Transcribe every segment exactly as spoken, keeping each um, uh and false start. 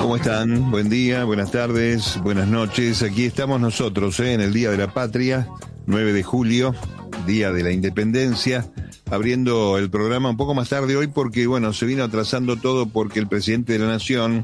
¿Cómo están? Buen día, buenas tardes, buenas noches. Aquí estamos nosotros, ¿eh? En el Día de la Patria, nueve de julio, Día de la Independencia, abriendo el programa un poco más tarde hoy porque, bueno, se vino atrasando todo porque el presidente de la Nación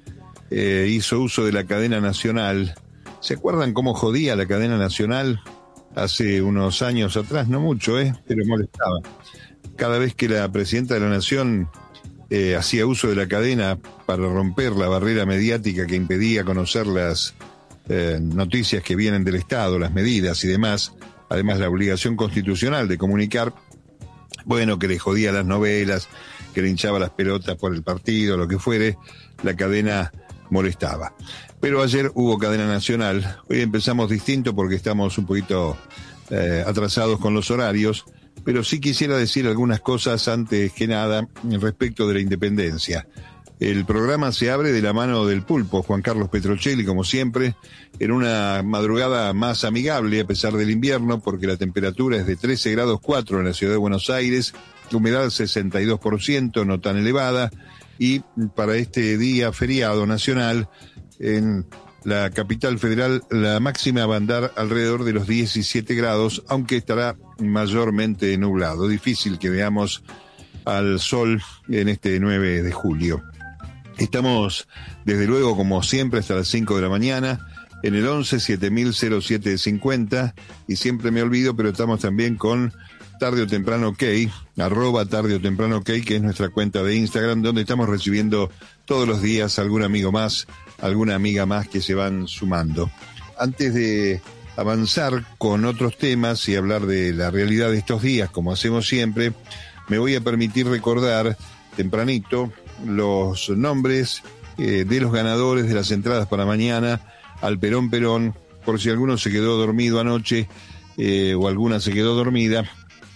eh, hizo uso de la cadena nacional. ¿Se acuerdan cómo jodía la cadena nacional hace unos años atrás? No mucho, ¿eh? Pero molestaba. Cada vez que la presidenta de la Nación eh, hacía uso de la cadena para romper la barrera mediática que impedía conocer las eh, noticias que vienen del Estado, las medidas y demás, además la obligación constitucional de comunicar, bueno, que le jodía las novelas, que le hinchaba las pelotas por el partido, lo que fuere, la cadena molestaba. Pero ayer hubo cadena nacional. Hoy empezamos distinto porque estamos un poquito eh, atrasados con los horarios, pero sí quisiera decir algunas cosas antes que nada respecto de la independencia. El programa se abre de la mano del pulpo, Juan Carlos Petrocelli, como siempre, en una madrugada más amigable a pesar del invierno, porque la temperatura es de trece grados cuatro en la ciudad de Buenos Aires, humedad sesenta y dos por ciento, no tan elevada, y para este día feriado nacional, en la capital federal, la máxima va a andar alrededor de los diecisiete grados, aunque estará mayormente nublado. Difícil que veamos al sol en este nueve de julio. Estamos, desde luego, como siempre, hasta las cinco de la mañana, en el once siete mil siete cincuenta, y siempre me olvido, pero estamos también con Tarde o Temprano OK, arroba Tarde o Temprano OK, que es nuestra cuenta de Instagram, donde estamos recibiendo todos los días algún amigo más, alguna amiga más que se van sumando. Antes de avanzar con otros temas y hablar de la realidad de estos días, como hacemos siempre, me voy a permitir recordar tempranito los nombres eh, de los ganadores de las entradas para mañana al Perón Perón, por si alguno se quedó dormido anoche eh, o alguna se quedó dormida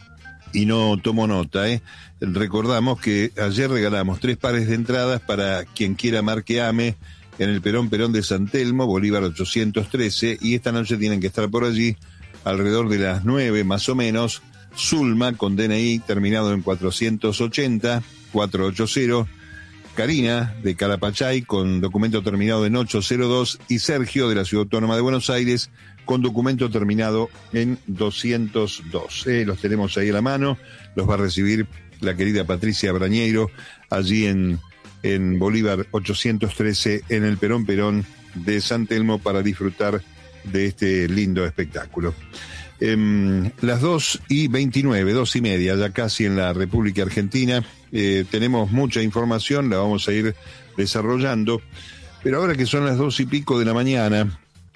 y no tomó nota. ¿eh? Recordamos que ayer regalamos tres pares de entradas para quien quiera amar que ame en el Perón Perón de San Telmo, Bolívar ochocientos trece, y esta noche tienen que estar por allí alrededor de las nueve más o menos. Zulma con D N I terminado en cuatrocientos ochenta, cuatrocientos ochenta, Karina de Calapachay con documento terminado en ochocientos dos y Sergio de la Ciudad Autónoma de Buenos Aires con documento terminado en doscientos dos. Eh, los tenemos ahí a la mano, los va a recibir la querida Patricia Brañeiro allí en, en Bolívar ochocientos trece en el Perón Perón de San Telmo para disfrutar de este lindo espectáculo. Eh, las dos y veintinueve, dos y media, ya casi en la República Argentina. Eh, tenemos mucha información, la vamos a ir desarrollando, pero ahora que son las dos y pico de la mañana,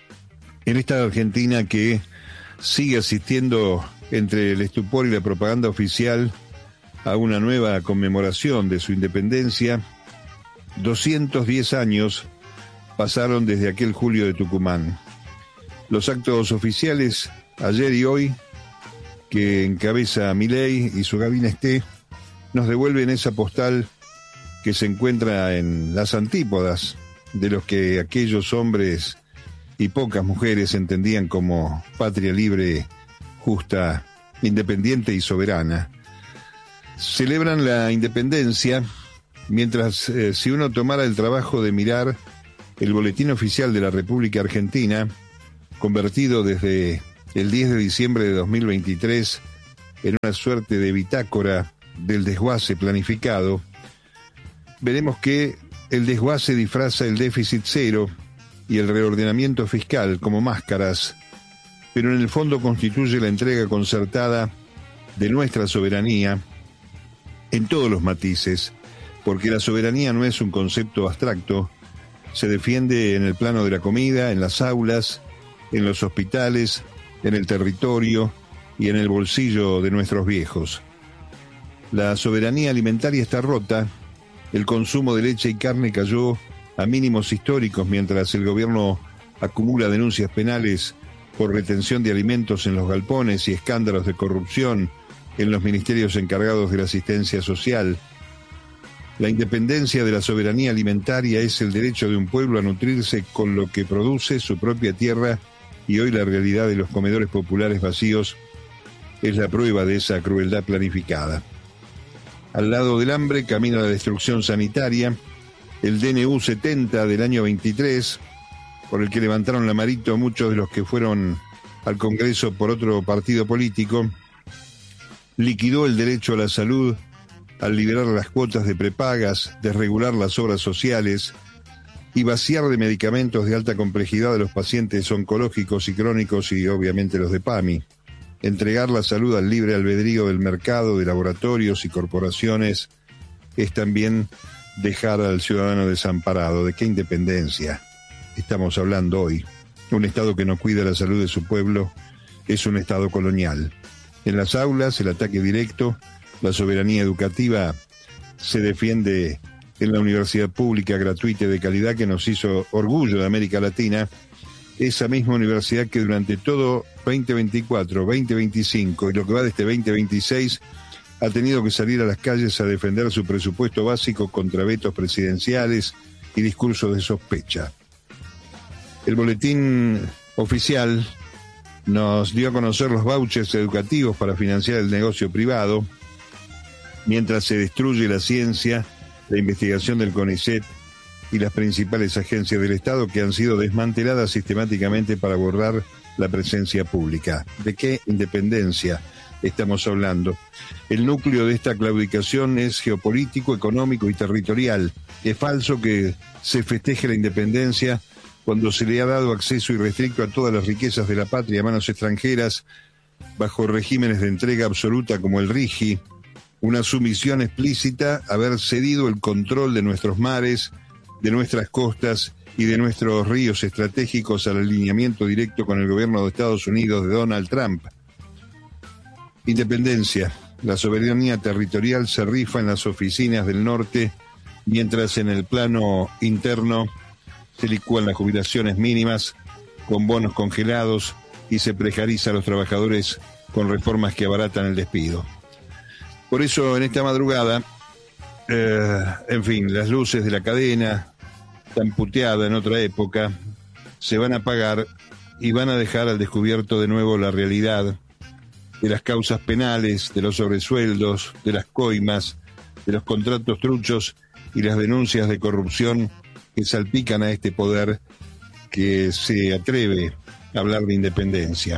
en esta Argentina que sigue asistiendo entre el estupor y la propaganda oficial a una nueva conmemoración de su independencia, doscientos diez años pasaron desde aquel julio de Tucumán. Los actos oficiales ayer y hoy, que encabeza Milei y su gabinete, nos devuelven esa postal que se encuentra en las antípodas de los que aquellos hombres y pocas mujeres entendían como patria libre, justa, independiente y soberana. Celebran la independencia mientras, eh, si uno tomara el trabajo de mirar el boletín oficial de la República Argentina, convertido desde el diez de diciembre de dos mil veintitrés en una suerte de bitácora del desguace planificado, veremos que el desguace disfraza el déficit cero y el reordenamiento fiscal como máscaras, pero en el fondo constituye la entrega concertada de nuestra soberanía en todos los matices, porque la soberanía no es un concepto abstracto, se defiende en el plano de la comida, en las aulas, en los hospitales, en el territorio y en el bolsillo de nuestros viejos. La soberanía alimentaria está rota, el consumo de leche y carne cayó a mínimos históricos mientras el gobierno acumula denuncias penales por retención de alimentos en los galpones y escándalos de corrupción en los ministerios encargados de la asistencia social. La independencia de la soberanía alimentaria es el derecho de un pueblo a nutrirse con lo que produce su propia tierra, y hoy la realidad de los comedores populares vacíos es la prueba de esa crueldad planificada. Al lado del hambre camina la destrucción sanitaria, el D N U setenta del año veintitrés, por el que levantaron la manito muchos de los que fueron al Congreso por otro partido político, liquidó el derecho a la salud al liberar las cuotas de prepagas, desregular las obras sociales y vaciar de medicamentos de alta complejidad a los pacientes oncológicos y crónicos y obviamente los de PAMI. Entregar la salud al libre albedrío del mercado, de laboratorios y corporaciones es también dejar al ciudadano desamparado. ¿De qué independencia estamos hablando hoy? Un Estado que no cuida la salud de su pueblo es un Estado colonial. En las aulas, el ataque directo, la soberanía educativa se defiende en la universidad pública, gratuita y de calidad que nos hizo orgullo de América Latina, esa misma universidad que durante todo veinte veinticuatro, veinte veinticinco y lo que va de este veinte veintiséis ha tenido que salir a las calles a defender su presupuesto básico contra vetos presidenciales y discursos de sospecha. El boletín oficial nos dio a conocer los vouchers educativos para financiar el negocio privado, mientras se destruye la ciencia, la investigación del CONICET y las principales agencias del Estado que han sido desmanteladas sistemáticamente para borrar la presencia pública. ¿De qué independencia estamos hablando? El núcleo de esta claudicación es geopolítico, económico y territorial. Es falso que se festeje la independencia cuando se le ha dado acceso irrestricto a todas las riquezas de la patria a manos extranjeras, bajo regímenes de entrega absoluta como el RIGI, una sumisión explícita, haber cedido el control de nuestros mares, de nuestras costas y de nuestros ríos estratégicos al alineamiento directo con el gobierno de Estados Unidos de Donald Trump. Independencia. La soberanía territorial se rifa en las oficinas del norte, mientras en el plano interno se licúan las jubilaciones mínimas con bonos congelados y se precariza a los trabajadores con reformas que abaratan el despido. Por eso en esta madrugada, eh, en fin, las luces de la cadena, tan puteada en otra época, se van a apagar y van a dejar al descubierto de nuevo la realidad de las causas penales, de los sobresueldos, de las coimas, de los contratos truchos y las denuncias de corrupción que salpican a este poder que se atreve a hablar de independencia.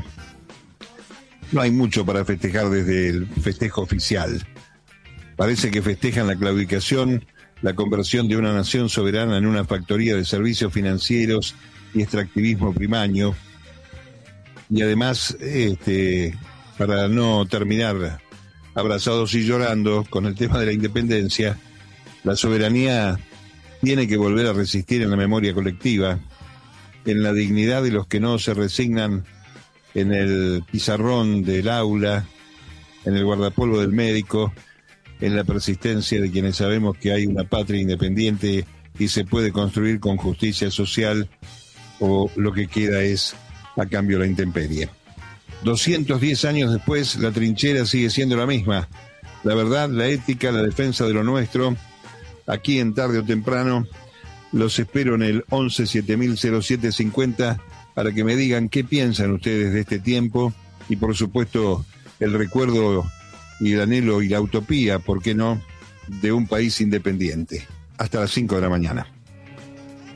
No hay mucho para festejar desde el festejo oficial. Parece que festejan la claudicación, la conversión de una nación soberana en una factoría de servicios financieros y extractivismo primario. Y además, este, para no terminar abrazados y llorando con el tema de la independencia, la soberanía tiene que volver a resistir en la memoria colectiva, en la dignidad de los que no se resignan en el pizarrón del aula, en el guardapolvo del médico, en la persistencia de quienes sabemos que hay una patria independiente y se puede construir con justicia social, o lo que queda es a cambio la intemperie. doscientos diez años después, la trinchera sigue siendo la misma. La verdad, la ética, la defensa de lo nuestro. Aquí en Tarde o Temprano los espero en el once siete mil cero siete cincuenta para que me digan qué piensan ustedes de este tiempo y por supuesto el recuerdo y el anhelo y la utopía, ¿por qué no?, de un país independiente. Hasta las cinco de la mañana.